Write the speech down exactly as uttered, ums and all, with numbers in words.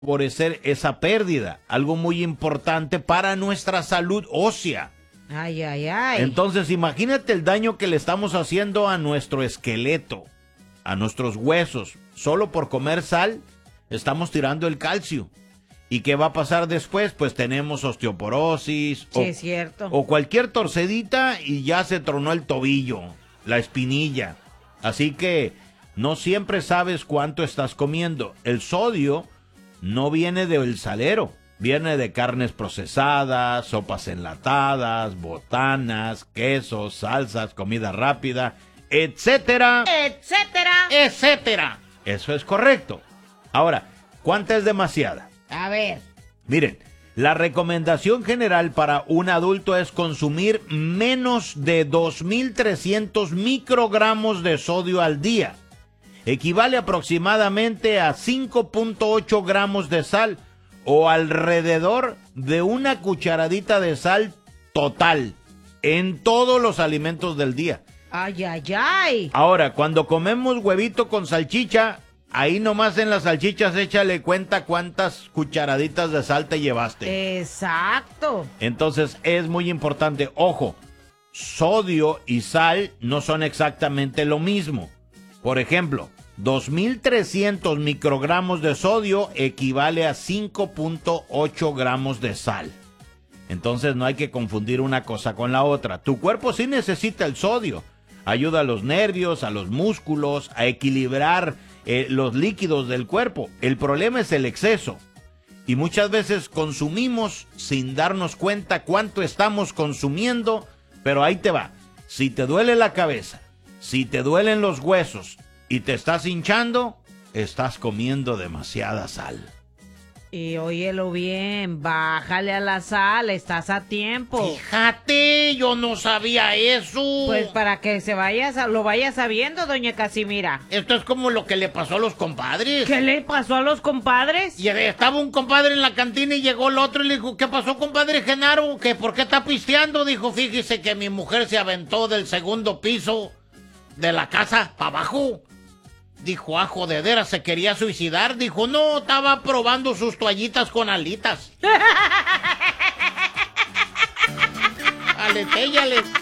favorecer esa pérdida, algo muy importante para nuestra salud ósea. Ay, ay, ay. Entonces, imagínate el daño que le estamos haciendo a nuestro esqueleto, a nuestros huesos. Solo por comer sal, estamos tirando el calcio. ¿Y qué va a pasar después? Pues tenemos osteoporosis. Sí, o, es cierto. O cualquier torcedita y ya se tronó el tobillo, la espinilla. Así que no siempre sabes cuánto estás comiendo. El sodio no viene del salero. Viene de carnes procesadas, sopas enlatadas, botanas, quesos, salsas, comida rápida, etcétera, Etcétera. etcétera. Eso es correcto. Ahora, ¿cuánta es demasiada? A ver. Miren, la recomendación general para un adulto es consumir menos de dos mil trescientos microgramos de sodio al día. Equivale aproximadamente a cinco punto ocho gramos de sal o alrededor de una cucharadita de sal total en todos los alimentos del día. Ay, ay, ay. Ahora, cuando comemos huevito con salchicha, ahí nomás en las salchichas échale cuenta cuántas cucharaditas de sal te llevaste. Exacto. Entonces es muy importante, ojo, sodio y sal no son exactamente lo mismo. Por ejemplo, dos mil trescientos microgramos de sodio equivale a cinco punto ocho gramos de sal. Entonces no hay que confundir una cosa con la otra. Tu cuerpo sí necesita el sodio. Ayuda a los nervios, a los músculos, a equilibrar eh, los líquidos del cuerpo. El problema es el exceso. Y muchas veces consumimos sin darnos cuenta cuánto estamos consumiendo. Pero ahí te va. Si te duele la cabeza, si te duelen los huesos y te estás hinchando, estás comiendo demasiada sal. Y óyelo bien, bájale a la sal, estás a tiempo. Fíjate, yo no sabía eso. Pues para que se vaya, lo vaya sabiendo, doña Casimira. Esto es como lo que le pasó a los compadres. ¿Qué le pasó a los compadres? Y estaba un compadre en la cantina y llegó el otro y le dijo, ¿qué pasó, compadre Genaro? ¿Que por qué está pisteando? Dijo, fíjese que mi mujer se aventó del segundo piso de la casa para abajo. Dijo, ah, jodedera, se quería suicidar. Dijo, no, estaba probando sus toallitas con alitas. Aletéllale.